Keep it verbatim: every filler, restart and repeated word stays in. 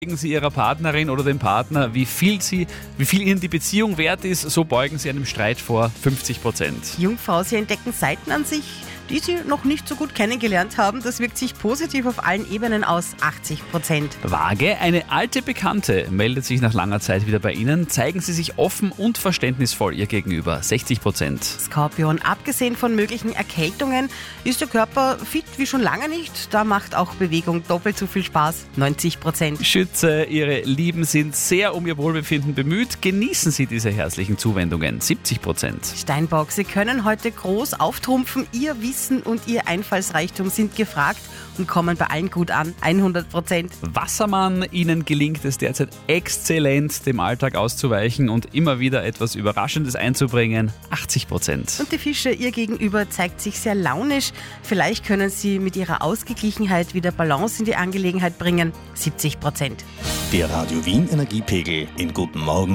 Zeigen Sie Ihrer Partnerin oder dem Partner, wie viel, sie, wie viel Ihnen die Beziehung wert ist, so beugen Sie einem Streit vor, fünfzig Prozent. Jungfrau, Sie entdecken Seiten an sich, die Sie noch nicht so gut kennengelernt haben. Das wirkt sich positiv auf allen Ebenen aus, achtzig Prozent. Waage, eine alte Bekannte meldet sich nach langer Zeit wieder bei Ihnen. Zeigen Sie sich offen und verständnisvoll ihr gegenüber, sechzig Prozent. Skorpion, abgesehen von möglichen Erkältungen ist der Körper fit wie schon lange nicht. Da macht auch Bewegung doppelt so viel Spaß, neunzig Prozent. Schütze, Ihre Lieben sind sehr um Ihr Wohlbefinden bemüht. Genießen Sie diese herzlichen Zuwendungen, siebzig Prozent. Steinbock, Sie können heute groß auftrumpfen. Ihr Wissen und Ihr Einfallsreichtum sind gefragt und kommen bei allen gut an, hundert Prozent. Wassermann, Ihnen gelingt es derzeit exzellent, dem Alltag auszuweichen und immer wieder etwas Überraschendes einzubringen, achtzig Prozent. Und die Fische, Ihr Gegenüber zeigt sich sehr launisch. Vielleicht können Sie mit Ihrer Ausgeglichenheit wieder Balance in die Angelegenheit bringen, siebzig Prozent. Der Radio Wien Energiepegel in Guten Morgen